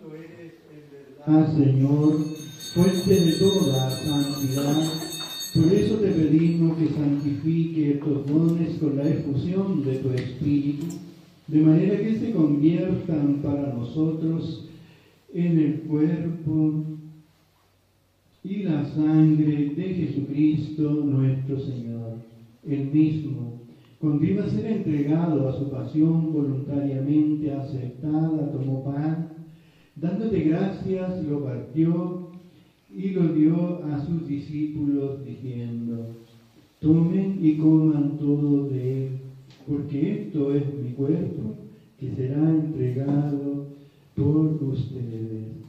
Señor, fuente de toda santidad, por eso te pedimos que santifique estos dones con la efusión de tu Espíritu, de manera que se conviertan para nosotros en el cuerpo y la sangre de Jesucristo nuestro Señor. Él mismo, cuando iba a ser entregado a su pasión voluntariamente aceptada, tomó pan, dándote gracias, lo partió y lo dio a sus discípulos diciendo: tomen y coman todos de él, porque esto es mi cuerpo, que será entregado por ustedes.